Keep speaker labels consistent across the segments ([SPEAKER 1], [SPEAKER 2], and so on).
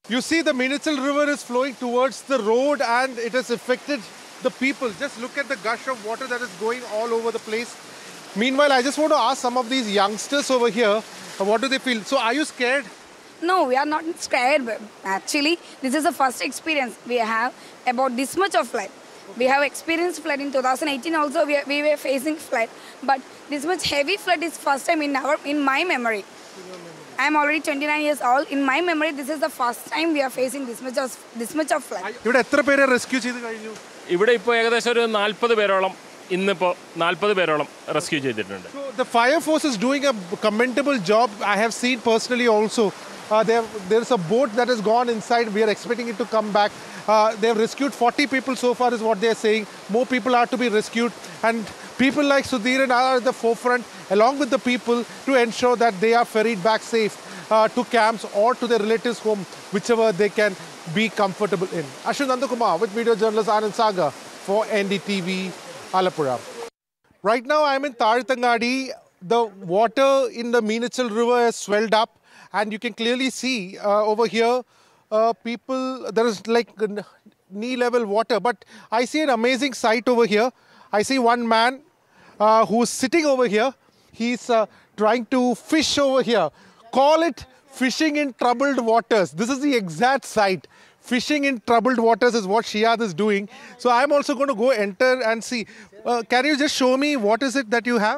[SPEAKER 1] You see the Meenachal River is flowing towards the road and it has affected the people. Just look at the gush of water that is going all over the place. Meanwhile, I just want to ask some of these youngsters over here, what do they feel? So are you scared?
[SPEAKER 2] No, we are not scared. Actually, this is the first experience we have about this much of flood. We have experienced flood in 2018 also, we were facing flood. But this much heavy flood is first time in my memory. I am already 29 years old. In my memory, this is the first time we are facing this much of flood.
[SPEAKER 1] ഇവിടെ എത്ര പേരെ rescue ചെയ്തു കഴിഞ്ഞു?
[SPEAKER 3] ഇവിടെ ഇപ്പോൾ ഏകദേശം ഒരു 40 പേരോളം ഇന്നിപ്പോൾ 40 പേരോളം റെസ്ക്യൂ ചെയ്തിട്ടുണ്ട്.
[SPEAKER 1] So the fire force is doing a commendable job. I have seen personally also. There's a boat that has gone inside. We are expecting it to come back. They have rescued 40 people so far is what they are saying. More people are to be rescued. And people like Sudhiran are at the forefront along with the people to ensure that they are ferried back safe to camps or to their relatives' home, whichever they can be comfortable in. Ashwin Nandakumar with video journalist Anand Sagar for NDTV, Alappuzha. Right now I am in Tazhatangadi. The water in the Meenachal River has swelled up. And you can clearly see over here, there is like knee-level water. But I see an amazing sight over here. I see one man who's sitting over here. He's trying to fish over here. Call it fishing in troubled waters. This is the exact sight. Fishing in troubled waters is what Shihad is doing. So I'm also going to go enter and see. Can you just show me what is it that you have?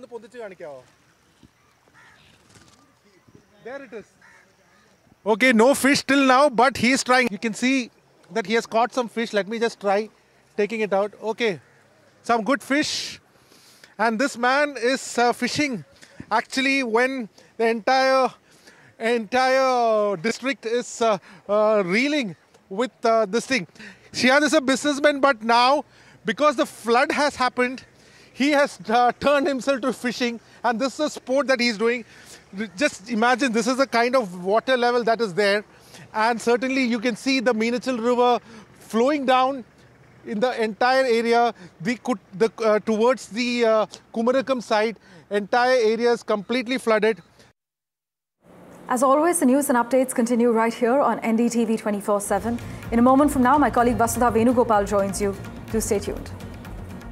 [SPEAKER 1] There it is. Okay, no fish till now, but he is trying. You can see that he has caught some fish. Let me just try taking it out. Okay, some good fish. And this man is fishing. Actually, when the entire district is reeling with this thing. Shihad is a businessman, but now, because the flood has happened, he has turned himself to fishing. And this is a sport that he's doing. Just imagine, this is the kind of water level that is there. And certainly you can see the Meenachal River flowing down in the entire area. Towards the Kumarakam side, entire area is completely flooded.
[SPEAKER 4] As always, the news and updates continue right here on NDTV 24/7. In a moment from now, my colleague Vasudha Venugopal joins you. Do stay tuned.